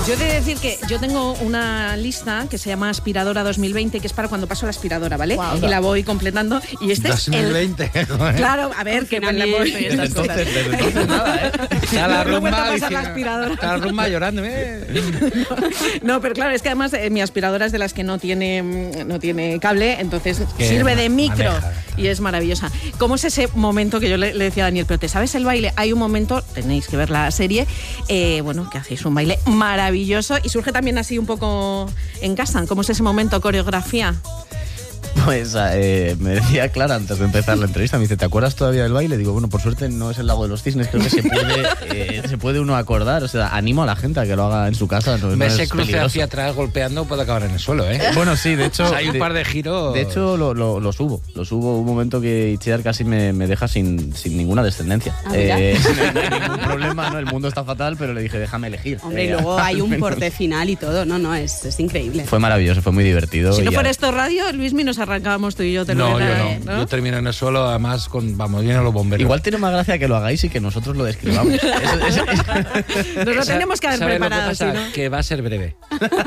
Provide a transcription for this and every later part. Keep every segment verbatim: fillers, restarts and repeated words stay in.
Yo he de decir que yo tengo una lista que se llama Aspiradora dos mil veinte, que es para cuando paso la aspiradora, ¿vale? Wow. Y la voy completando. Y este dos mil veinte, es el... Claro, a ver, que me voy... Desde entonces, desde entonces nada, ¿eh? Está la rumba, no pasar la aspiradora. Está la rumba llorando, ¿eh? No, pero claro, es que además eh, mi aspiradora es de las que no tiene, no tiene cable, entonces sirve de micro maneja, y es maravillosa. ¿Cómo es ese momento que yo le, le decía a Daniel, pero te sabes el baile? Hay un momento, tenéis que ver la serie, eh, bueno, que hacéis un baile maravilloso y surge también así un poco en casa. ¿Cómo es ese momento, coreografía? Pues eh, me decía Clara antes de empezar la entrevista, me dice, ¿te acuerdas todavía del baile? Digo, bueno, por suerte no es el Lago de los Cisnes, creo que se puede eh, se puede uno acordar, o sea, animo a la gente a que lo haga en su casa. No, no ese cruce hacia atrás golpeando puede acabar en el suelo, ¿eh? Bueno, sí, de hecho... O sea, hay un de, par de giros... De hecho, lo, lo, lo subo, lo subo un momento que Itziar casi me, me deja sin, sin ninguna descendencia. Ah, eh, no hay ningún problema, ¿no? El mundo está fatal, pero le dije, déjame elegir. Hombre, y luego hay un porte final y todo, no, no, es, es increíble. Fue maravilloso, fue muy divertido. Si no fuera esto radio, Luismi, nos arrancábamos tú y yo. Te no, lo yo no. no. Yo termino en el suelo, además, con, vamos, vienen los bomberos. Igual tiene más gracia que lo hagáis y que nosotros lo describamos. eso, eso, eso. Nos lo tenemos que haber preparado. Lo que pasa? ¿Sí, no? Que va a ser breve.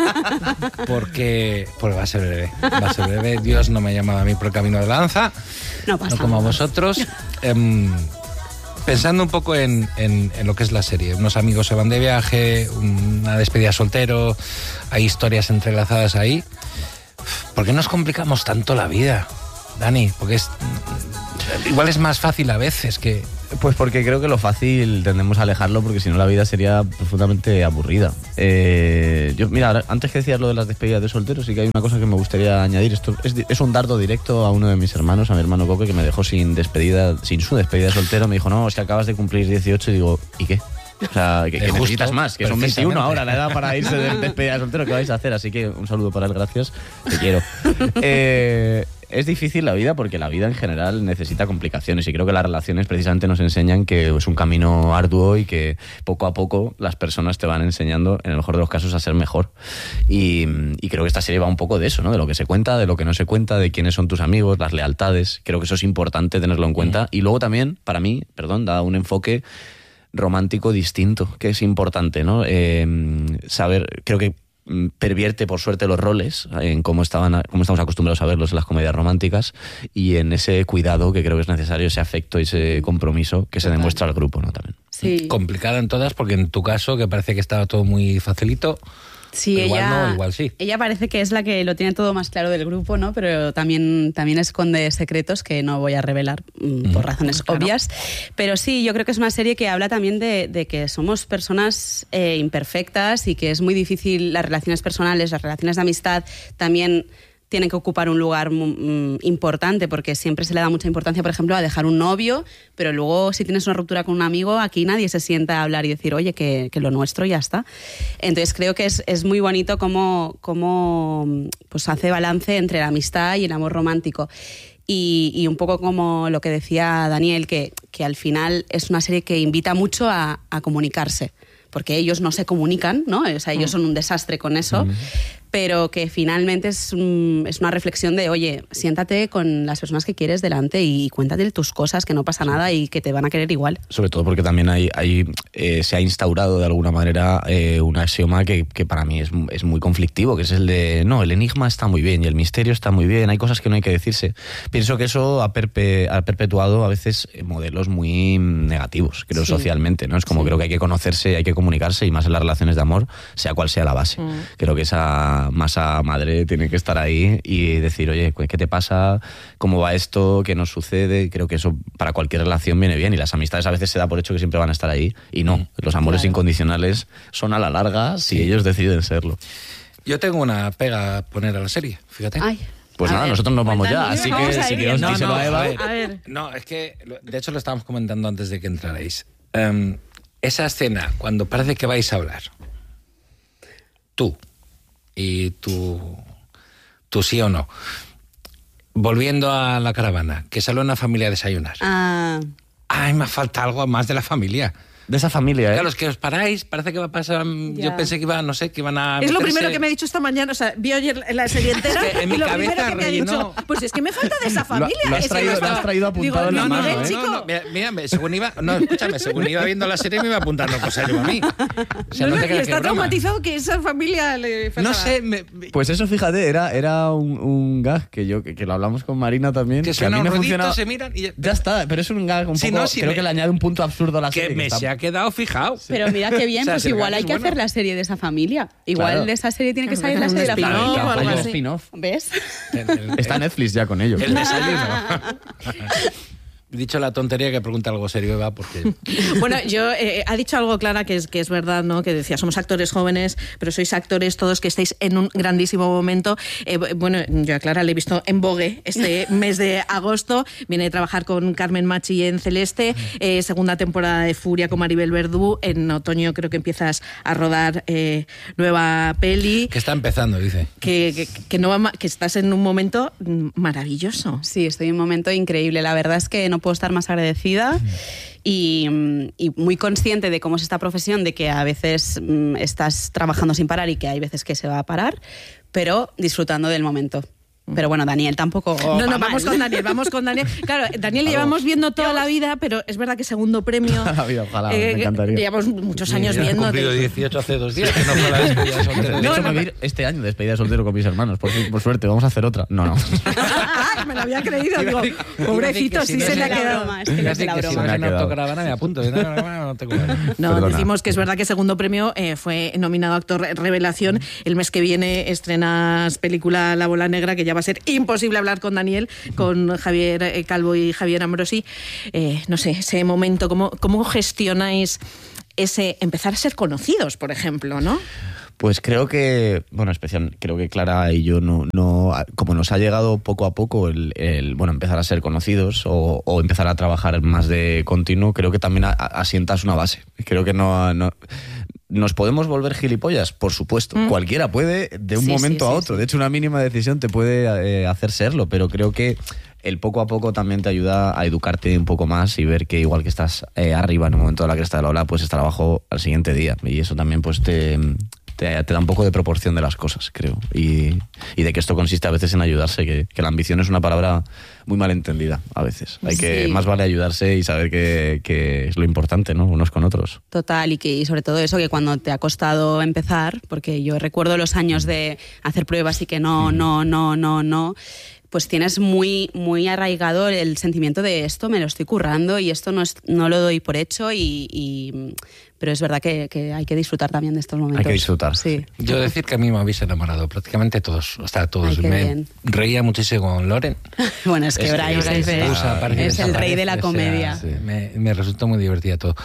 Porque, porque va a ser breve. Va a ser breve. Dios no me ha llamado a mí por el camino de la danza. No pasa No como a nada. vosotros. Eh, pensando un poco en, en, en lo que es la serie. Unos amigos se van de viaje, una despedida soltero, hay historias entrelazadas ahí. ¿Por qué nos complicamos tanto la vida, Dani? Porque es, igual es más fácil a veces que... Pues porque creo que lo fácil tendemos a alejarlo, porque si no la vida sería profundamente aburrida. Eh, yo, mira, antes que decías lo de las despedidas de solteros, sí que hay una cosa que me gustaría añadir. Esto es, es un dardo directo a uno de mis hermanos, a mi hermano Coque, que me dejó sin despedida, sin su despedida de soltero. Me dijo, no, es que acabas de cumplir dieciocho. Y digo, ¿y qué? O sea, que, que necesitas más, que son veintiuno ahora, la edad para irse de despedida de soltero. ¿Qué vais a hacer? Así que un saludo para él, gracias, te quiero. Eh, es difícil la vida porque la vida en general necesita complicaciones y creo que las relaciones precisamente nos enseñan que es un camino arduo y que poco a poco las personas te van enseñando, en el mejor de los casos, a ser mejor. Y, y creo que esta serie va un poco de eso, ¿no? De lo que se cuenta, de lo que no se cuenta, de quiénes son tus amigos, las lealtades. Creo que eso es importante tenerlo en cuenta. Mm. Y luego también, para mí, perdón, da un enfoque romántico distinto, que es importante, ¿no? Eh, saber, creo que pervierte por suerte los roles en cómo estaban cómo estamos acostumbrados a verlos en las comedias románticas y en ese cuidado que creo que es necesario, ese afecto y ese compromiso que se demuestra al grupo, ¿no? También. Sí. Complicada en todas, porque en tu caso, que parece que estaba todo muy facilito. Sí, igual ella, no, igual sí. Ella parece que es la que lo tiene todo más claro del grupo, ¿no? Pero también, también esconde secretos que no voy a revelar mm, por razones claro. obvias. Pero sí, yo creo que es una serie que habla también de, de que somos personas eh, imperfectas y que es muy difícil las relaciones personales, las relaciones de amistad también tienen que ocupar un lugar mm, importante, porque siempre se le da mucha importancia, por ejemplo, a dejar un novio, pero luego si tienes una ruptura con un amigo, aquí nadie se sienta a hablar y decir, oye, que, que lo nuestro ya está. Entonces creo que es, es muy bonito cómo, cómo pues, hace balance entre la amistad y el amor romántico. Y, y un poco como lo que decía Daniel, que, que al final es una serie que invita mucho a, a comunicarse, porque ellos no se comunican, ¿no? O sea, ellos son un desastre con eso, mm. pero que finalmente es, un, es una reflexión de, oye, siéntate con las personas que quieres delante y cuéntate tus cosas, que no pasa sí. nada y que te van a querer igual. Sobre todo porque también hay, hay eh, se ha instaurado de alguna manera eh, un axioma que, que para mí es, es muy conflictivo, que es el de, no, el enigma está muy bien y el misterio está muy bien, hay cosas que no hay que decirse. Pienso que eso ha, perpe, ha perpetuado a veces modelos muy negativos, creo, sí. socialmente, ¿no? Es como sí. creo que hay que conocerse, hay que comunicarse y más en las relaciones de amor, sea cual sea la base. Mm. Creo que esa masa madre tiene que estar ahí y decir, oye, ¿qué te pasa? ¿Cómo va esto? ¿Qué nos sucede? Creo que eso para cualquier relación viene bien y las amistades a veces se da por hecho que siempre van a estar ahí y no, los amores claro. incondicionales son a la larga si sí. ellos deciden serlo. Yo tengo una pega a poner a la serie, fíjate. Ay. Pues a nada, ver, nosotros nos vamos ya, así vamos que si queréis no, díselo no, a Eva. A ver, a ver. No, es que, de hecho lo estábamos comentando antes de que entrarais. Um, esa escena, cuando parece que vais a hablar, tú y tu, tu sí o no, volviendo a la caravana, que salió una familia a desayunar. Ah. Ay, me falta algo más de la familia. De esa familia, ¿eh? Claro, es que os paráis, parece que va a pasar... Ya. Yo pensé que iba, no sé, que iban a... Es meterse... lo primero que me ha dicho esta mañana, o sea, vi ayer la serie entera es que en y mi lo cabeza primero que me ha dicho, pues es que me falta de esa familia. Lo, lo, has, es traído, que no lo has traído apuntado digo, en la no, mano, no, ¿eh? chico. No, no, mira, mira, según iba... No, escúchame, según iba viendo la serie me iba apuntando cosas yo a mí. O sea, no, no, no, te y creas está que traumatizado que esa familia le faltaba. No sé... Me, pues eso, fíjate, era, era un, un gag que yo que, que lo hablamos con Marina también. Que que suena a mí un me ruidito, funciona... se miran y... Ya está, pero es un gag un sí, poco... No, sí, creo me... que le añade un punto absurdo a la serie. Que me que está... se ha quedado fijado. Pero mira qué bien, o sea, pues si igual hay que bueno. hacer la serie de esa familia. Igual Claro. de esa serie tiene que salir la Un serie de la spin-off familia. o algo Hay así. spin-off. ¿Ves? El, el, Está Netflix ya con ello. El desayuno. Dicho la tontería, que pregunta algo serio, Eva, porque... Bueno, yo eh, ha dicho algo, Clara, que es, que es verdad, ¿no? Que decía, somos actores jóvenes, pero sois actores todos que estáis en un grandísimo momento. Eh, bueno, yo a Clara le he visto en Vogue este mes de agosto. Viene a trabajar con Carmen Machi en Celeste, eh, segunda temporada de Furia con Maribel Verdú. En otoño creo que empiezas a rodar eh, nueva peli. Que está empezando, dice. Que, que, que, no va, que estás en un momento maravilloso. Sí, estoy en un momento increíble. La verdad es que no puedo estar más agradecida y, y muy consciente de cómo es esta profesión, de que a veces mm, estás trabajando sin parar y que hay veces que se va a parar, pero disfrutando del momento. Pero bueno, Daniel tampoco... No, no, va vamos mal. con Daniel, vamos con Daniel. Claro, Daniel claro. llevamos viendo toda la vida, pero es verdad que segundo premio... la vida, ojalá, eh, me encantaría. Llevamos muchos años sí, viendo. He cumplido dieciocho hace dos días, que no fue la despedida de soltero. De No, hecho, no, me voy este año despedida de soltero con mis hermanos. Por, por suerte, vamos a hacer otra. No, no. Me lo había creído, digo, pobrecito, sí se le ha quedado. Broma, es que no es de la que si no broma. es en autocaravana me apunto. No, no, no, no tengo nada. No, Perdona. decimos que es verdad que segundo premio eh, fue nominado Actor Revelación. El mes que viene estrenas película La Bola Negra, que ya va a ser imposible hablar con Daniel, con Javier Calvo y Javier Ambrosi. Eh, no sé, ese momento, ¿cómo, cómo gestionáis ese empezar a ser conocidos, por ejemplo, ¿no? Pues creo que, bueno, especial, creo que Clara y yo no, no como nos ha llegado poco a poco el, el bueno, empezar a ser conocidos o, o empezar a trabajar más de continuo, creo que también a, a, asientas una base. Creo que no, no ¿nos podemos volver gilipollas? Por supuesto. Mm. Cualquiera puede de un sí, momento sí, a otro. Sí, sí. De hecho, una mínima decisión te puede eh, hacer serlo, pero creo que el poco a poco también te ayuda a educarte un poco más y ver que igual que estás eh, arriba en un momento de la cresta de la ola, pues estar abajo al siguiente día. Y eso también pues te... Te, te da un poco de proporción de las cosas, creo. Y, y de que esto consiste a veces en ayudarse, que, que la ambición es una palabra muy mal entendida a veces. Hay que, sí. Más vale ayudarse y saber que, que es lo importante, ¿no? Unos con otros. Total, y que y sobre todo eso, que cuando te ha costado empezar, porque yo recuerdo los años de hacer pruebas y que no, no, no, no, no, pues tienes muy, muy arraigado el sentimiento de esto me lo estoy currando y esto no, es, no lo doy por hecho y... y pero es verdad que, que hay que disfrutar también de estos momentos. Hay que disfrutar. Sí. Yo decir que a mí me habéis enamorado prácticamente todos, hasta todos. Ay, me bien. Reía muchísimo con Loren. Bueno, es que es Brian es, es, es el rey de la comedia. O sea, sí. me, me resultó muy divertida todo.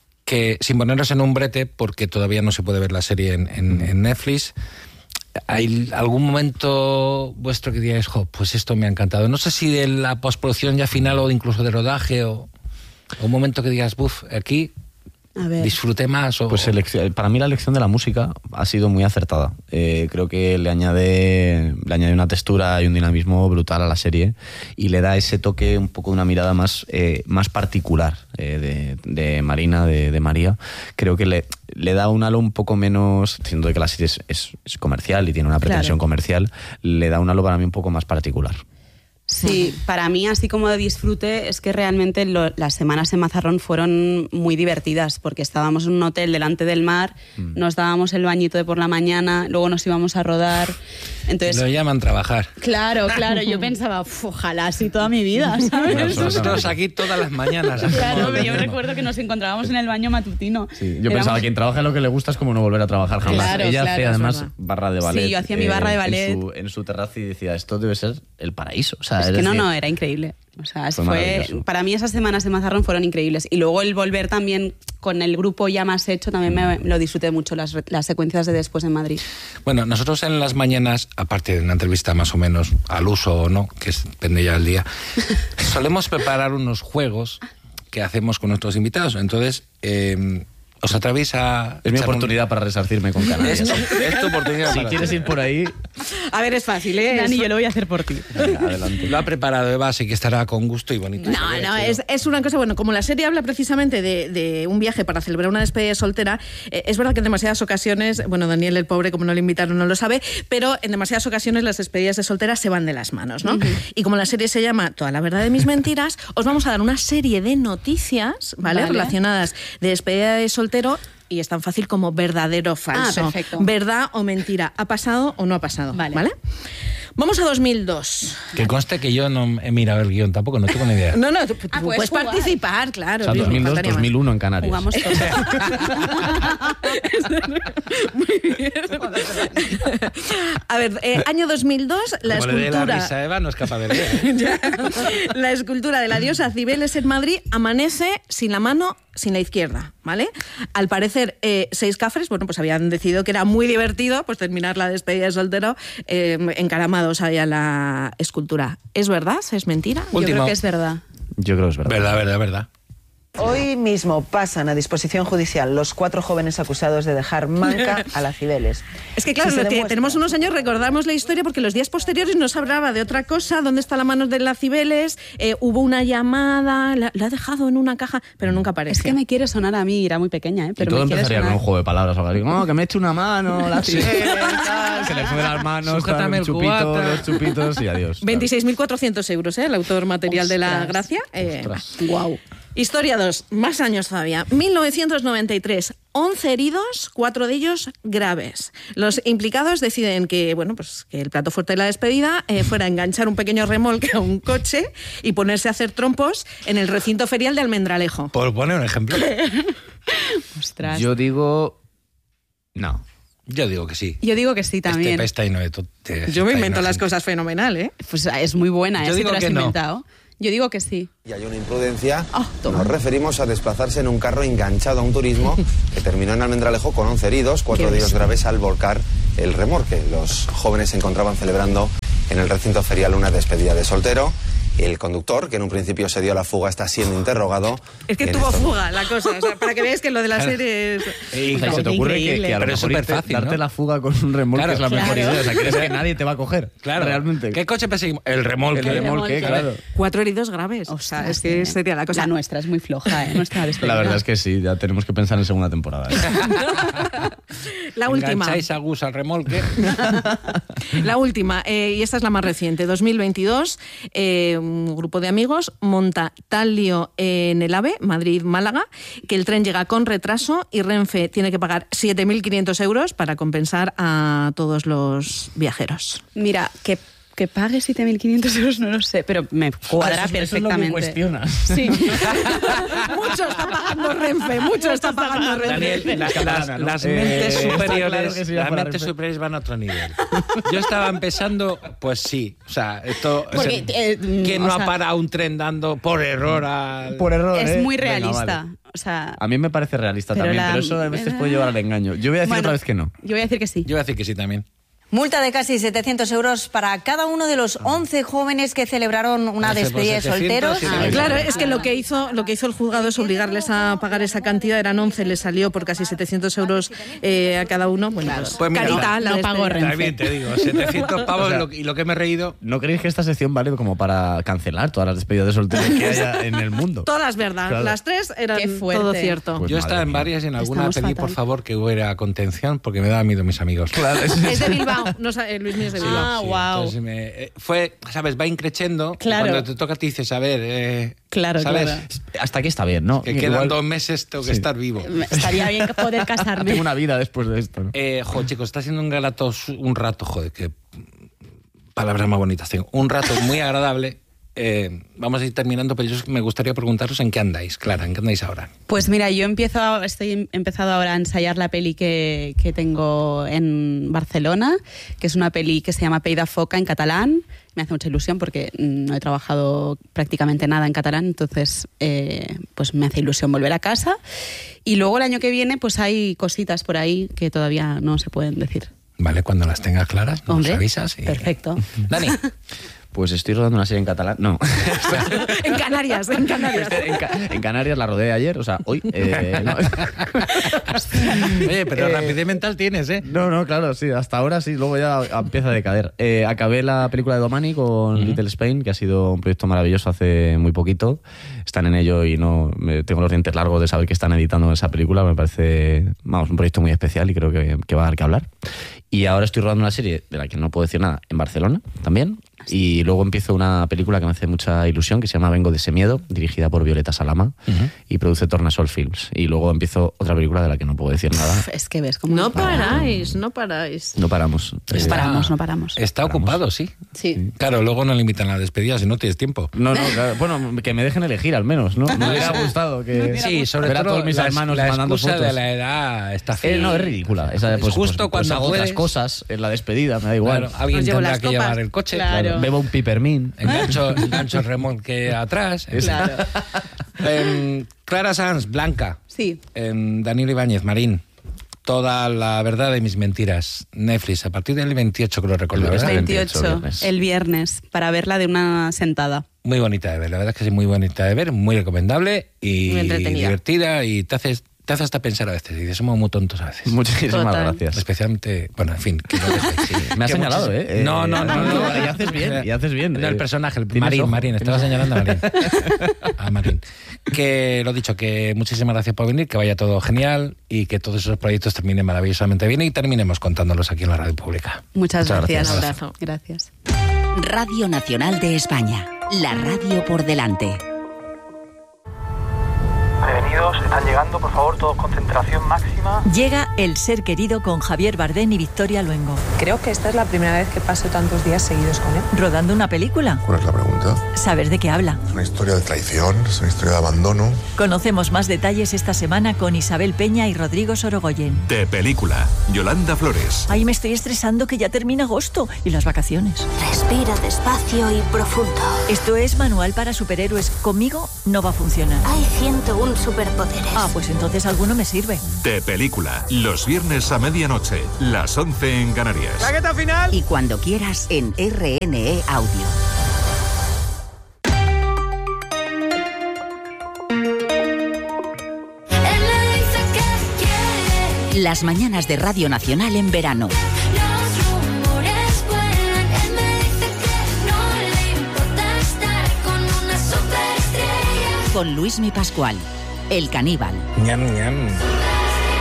Que sin ponernos en un brete, porque todavía no se puede ver la serie en, en, en Netflix, ¿hay algún momento vuestro que digáis, jo, pues esto me ha encantado? No sé si de la postproducción ya final o incluso de rodaje, o un momento que digas, buf, aquí... A ver. Disfruté más. O... Pues para mí la elección de la música ha sido muy acertada. Eh, creo que le añade, le añade una textura y un dinamismo brutal a la serie y le da ese toque, un poco de una mirada más, eh, más particular eh, de, de Marina, de, de María. Creo que le, le da un halo un poco menos, siendo que la serie es, es, es comercial y tiene una pretensión claro. comercial, le da un halo para mí un poco más particular. Sí, para mí, así como de disfrute, es que realmente lo, las semanas en Mazarrón fueron muy divertidas, porque estábamos en un hotel delante del mar, mm. nos dábamos el bañito de por la mañana, luego nos íbamos a rodar. Entonces, lo llaman trabajar. Claro, claro, yo pensaba, ojalá así toda mi vida, ¿sabes? Nosotros aquí todas las mañanas. Claro, yo recuerdo que nos encontrábamos en el baño matutino. Sí, yo Éramos... pensaba, quien trabaja en lo que le gusta es como no volver a trabajar jamás. Claro, Ella claro, hacía además barra de ballet. Sí, yo hacía mi barra de ballet. En su, en su terraza y decía, esto debe ser el paraíso. O sea, es es que no, decir, no, era increíble. O sea, fue fue para mí esas semanas de Mazarrón fueron increíbles. Y luego el volver también con el grupo ya más hecho, también me lo disfruté mucho, las, las secuencias de después en Madrid. Bueno, nosotros en las mañanas, aparte de una entrevista más o menos al uso o no, que depende ya del día, solemos preparar unos juegos que hacemos con nuestros invitados. Entonces, eh, ¿Os atrevéis a...? Es mi oportunidad un... para resarcirme con Canarias. Es, es tu oportunidad. Si quieres ir por ahí... A ver, es fácil, ¿eh? Dani, yo lo voy a hacer por ti. Venga, adelante. Lo ha preparado Eva, así que estará con gusto y bonito. No, no, es, es una cosa, bueno, como la serie habla precisamente de, de un viaje para celebrar una despedida soltera, eh, es verdad que en demasiadas ocasiones, bueno, Daniel el pobre, como no le invitaron, no lo sabe, pero en demasiadas ocasiones las despedidas de solteras se van de las manos, ¿no? Uh-huh. Y como la serie se llama Toda la verdad de mis mentiras, os vamos a dar una serie de noticias, ¿vale? vale. Relacionadas de despedida de soltero. Y es tan fácil como verdadero o falso. Ah, perfecto. Verdad o mentira. ¿Ha pasado o no ha pasado? Vale. ¿Vale? Vamos a dos mil dos. Que conste que yo no he mirado el guión tampoco, no tengo ni idea. No, no, tú, tú ah, puedes jugar. participar, claro. O sea, dos mil dos, dos mil uno en Canarias. Jugamos todos. Muy bien. A ver, eh, año dos mil dos, la Como escultura... le dé la risa a Eva, no es capaz de ver. La escultura de la diosa Cibeles en Madrid amanece sin la mano, sin la izquierda, ¿vale? Al parecer, eh, seis cafres, bueno, pues habían decidido que era muy divertido pues terminar la despedida de soltero eh, encaramados ahí a la escultura. ¿Es verdad? ¿Es mentira? Último. Yo creo que es verdad. Yo creo que es verdad. Verdad, verdad, verdad. Hoy mismo pasan a disposición judicial los cuatro jóvenes acusados de dejar manca a la Cibeles. Es que claro, Si lo que demuestra... tenemos unos años, recordamos la historia porque los días posteriores nos hablaba de otra cosa, dónde está la mano de la Cibeles, eh, hubo una llamada, la, la ha dejado en una caja, pero nunca apareció. Es que me quiere sonar a mí, era muy pequeña, ¿eh? Pero y todo me empezaría sonar... con un juego de palabras o algo así. No, que me eche una mano, la Cibeles, tal, se le fue las manos, Sujétame un el chupito, cubata. dos chupitos y adiós. veintiséis mil cuatrocientos euros, ¿eh? El autor material Ostras. de la gracia. Eh, Guau. Historia dos, más años todavía. mil novecientos noventa y tres, once heridos, cuatro de ellos graves. Los implicados deciden que, bueno, pues que el plato fuerte de la despedida eh, fuera enganchar un pequeño remolque a un coche y ponerse a hacer trompos en el recinto ferial de Almendralejo. Por poner un ejemplo. Ostras. Yo digo... No. Yo digo que sí. Yo digo que sí también. Este pestaino de to- de- Yo me invento estaino, las gente. cosas fenomenal, ¿eh? Pues es muy buena, Yo ¿eh? Si digo te la has que no. inventado. Yo digo que sí. Y hay una imprudencia. Oh, toma. Nos referimos a desplazarse en un carro enganchado a un turismo que terminó en Almendralejo con once heridos, cuatro Qué de ellos bestia. graves al volcar el remolque. Los jóvenes se encontraban celebrando en el recinto ferial una despedida de soltero. El conductor, que en un principio se dio a la fuga, está siendo interrogado. Es que En tuvo estos- fuga la cosa, o sea, para que veáis que lo de la Claro. serie es... Y, O sea, se te ocurre que, Increíble. que a lo Pero es mejor súper irte- fácil, darte ¿no? la fuga con un remolque Claro, es la mejor claro. idea. O sea, crees que nadie te va a coger. Claro. Realmente. ¿Qué coche perseguimos? El remolque. El remolque, claro. Cuatro heridos graves. O sea, es que ¿eh? sería la cosa. La nuestra es muy floja, ¿eh? Nuestra despedida. La verdad es que sí, ya tenemos que pensar en segunda temporada. ¿eh? La última. Engancháis a Gus al remolque. La última, eh, y esta es la más reciente, dos mil veintidós, eh, un grupo de amigos monta tal lío en el AVE, Madrid-Málaga, que el tren llega con retraso y Renfe tiene que pagar siete mil quinientos euros para compensar a todos los viajeros. Mira, que, que pague siete mil quinientos euros no lo sé, pero me cuadra perfectamente. cuestionas. Sí. Mucho está pagando Renfe, mucho está pagando Renfe. Daniel, las, las- las Eh, mentes está superiores, claro que sí va las para mentes Renfe. superiores van a otro nivel. Yo estaba empezando, pues sí, o sea, esto, o sea, Porque, eh, ¿quién o no ha sea- parado un tren dando por error al... Por error, Es ¿eh? muy Venga, realista. vale. O sea, A mí me parece realista Pero también, la- pero eso a veces puede llevar al engaño. Yo voy a decir bueno, otra vez que no. Yo voy a decir que sí. Yo voy a decir que sí también. Multa de casi setecientos euros para cada uno de los once jóvenes que celebraron una once por despedida de setecientos, solteros. siete Ah, mil. claro, es que lo que hizo lo que hizo el juzgado es obligarles a pagar esa cantidad, eran once, les salió por casi setecientos euros eh, a cada uno. Bueno, pues, Pues mira, carita, la no despedida. pagó Renfe. También te digo, setecientos pavos O sea, lo- y lo que me he reído... ¿No creéis que esta sección vale como para cancelar todas las despedidas de solteros que haya en el mundo? Todas verdad, Claro. las tres eran Qué fuerte. todo cierto. Pues Yo madre estaba en mía. varias y en alguna Estamos pedí, fatal. por favor, que hubiera contención porque me daba miedo mis amigos. Claro, es- Es de Bilbao, no, sa- eh, Luis Mío es de Bilbao. Ah, Sí, guau. entonces me- eh, fue, ¿sabes? Va increchendo. Claro. Cuando te toca, te dices, a ver, eh, Claro, ¿sabes? claro. hasta aquí está bien, ¿no? Que quedan Igual dos meses, tengo que Sí. estar vivo. Estaría bien poder casarme. tengo una vida después de esto, ¿no? Eh, jo, chicos, está siendo un galato un rato, joder, que palabras más bonitas tengo. Un rato muy agradable. Eh, vamos a ir terminando, pero yo me gustaría preguntaros en qué andáis, Clara, en qué andáis ahora. Pues mira, yo empiezo, a- estoy em- empezado ahora a ensayar la peli que, que tengo en Barcelona, que es una peli que se llama Peida Foca en catalán. Me hace mucha ilusión porque mm, no he trabajado prácticamente nada en catalán, entonces eh, pues me hace ilusión volver a casa. Y luego el año que viene pues hay cositas por ahí que todavía no se pueden decir. Vale, cuando las tengas claras, nos Hombre, avisas. Y... perfecto. Dani. Pues estoy rodando una serie en catalán. No. En Canarias, en Canarias. En, Ca- en Canarias la rodé ayer, o sea, hoy. Eh, no. Oye, pero Eh, rapidez mental tienes, ¿eh? No, no, claro, sí, hasta ahora sí, luego ya empieza a decader. Eh, acabé la película de Domani con uh-huh. Little Spain, que ha sido un proyecto maravilloso hace muy poquito. Están en ello y no me, tengo los dientes largos de saber que están editando esa película. Me parece, vamos, un proyecto muy especial y creo que, que va a dar que hablar. Y ahora estoy rodando una serie de la que no puedo decir nada en Barcelona también. Y luego empiezo una película que me hace mucha ilusión, que se llama Vengo de ese miedo, dirigida por Violeta Salama, uh-huh. y produce Tornasol Films. Y luego empiezo otra película de la que no puedo decir nada. Uf, es que ves cómo... No paráis, no paráis. No paramos. No Eh, paramos, no paramos. Está Paramos. ocupado, sí. Sí. Claro, luego no le invitan a la despedida si no tienes tiempo. No, no, claro, bueno, que me dejen elegir al menos, ¿no? Me hubiera gustado que... Sí, sobre ver a todo todos mis la, hermanos la mandando excusa fotos. de la edad está Eh, fea. no, es ridícula. Esa, pues, Justo pues, pues cuando hago puedes. otras cosas en la despedida, me da igual. Claro, alguien Os llevo tendrá las que copas. llevar el coche. Claro. Bebo un pipermín. Engancho, engancho el remolque atrás. Claro. Em, Clara Sanz, Blanca. Sí. Em, Daniel Ibáñez, Marín. Toda la verdad de mis mentiras. Netflix, a partir del veintiocho, creo recordar, ¿verdad? veintiocho, veintiocho, viernes. el viernes, para verla de una sentada. Muy bonita de ver, la verdad es que es muy bonita de ver, muy recomendable y Muy entretenida. divertida y te haces, te hace hasta pensar a veces. Y dices, somos muy tontos a veces. Muchísimas Total. gracias. Especialmente, bueno, en fin. Que no sí, Me has que señalado, muchis- ¿eh? No, no, no, no. no, y haces bien, y haces bien. No, el Eh, personaje, el tienes Marín, ojo, Marín, estaba tienes- señalando a Marín. A Marín. Que lo dicho, que muchísimas gracias por venir, que vaya todo genial y que todos esos proyectos terminen maravillosamente bien y terminemos contándolos aquí en la radio pública. Muchas, Muchas gracias. gracias. Un abrazo. Gracias. Radio Nacional de España. La radio por delante. Prevenidos, están llegando, por favor, todos concentración máxima. Llega El ser querido con Javier Bardem y Victoria Luengo. Creo que esta es la primera vez que paso tantos días seguidos con él. Rodando una película. ¿Cuál es la pregunta? ¿Sabes de qué habla? Es una historia de traición, es una historia de abandono. Conocemos más detalles esta semana con Isabel Peña y Rodrigo Sorogoyen. De película, Yolanda Flores. Ay, me estoy estresando que ya termina agosto y las vacaciones. Respira despacio y profundo. Esto es Manual para Superhéroes. Conmigo no va a funcionar. Hay ciento uno superpoderes. Ah, pues entonces alguno me sirve. De película, los viernes a medianoche, las once en Canarias. ¡Claqueta final! Y cuando quieras en R N E Audio. Él me dice que quiere. Las mañanas de Radio Nacional en verano. Los rumores vuelan. Él me dice que no le importa estar con una superestrella. Con Luismi Pascual, El Caníbal. Ñam, ñam.